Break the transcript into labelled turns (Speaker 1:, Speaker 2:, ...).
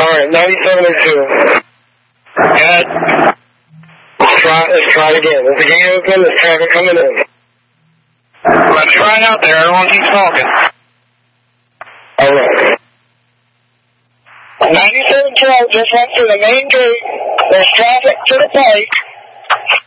Speaker 1: right, 97-2.
Speaker 2: Good.
Speaker 1: Let's try it again. Is the gate open? Is traffic coming in?
Speaker 2: Let me right out there. Everyone keeps talking.
Speaker 1: All right.
Speaker 2: 9712 just went through the main gate. There's traffic to the pike.